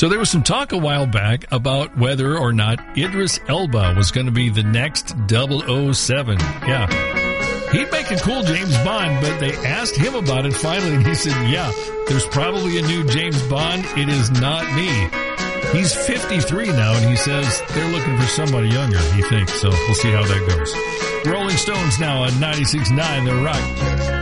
So there was some talk a while back about whether or not Idris Elba was going to be the next 007. Yeah. He'd make a cool James Bond, but they asked him about it finally, and he said, yeah, there's probably a new James Bond. It is not me. He's 53 now, and he says they're looking for somebody younger, he thinks. So we'll see how that goes. Rolling Stones now on 96.9 The Rock.